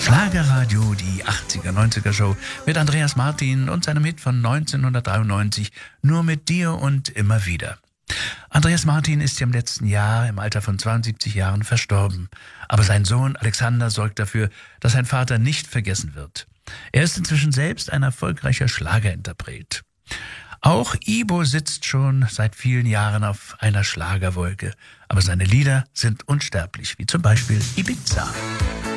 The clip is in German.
Schlagerradio, die 80er, 90er Show mit Andreas Martin und seinem Hit von 1993, Nur mit dir und immer wieder. Andreas Martin ist ja im letzten Jahr im Alter von 72 Jahren verstorben. Aber sein Sohn Alexander sorgt dafür, dass sein Vater nicht vergessen wird. Er ist inzwischen selbst ein erfolgreicher Schlagerinterpret. Auch Ibo sitzt schon seit vielen Jahren auf einer Schlagerwolke. Aber seine Lieder sind unsterblich, wie zum Beispiel Ibiza.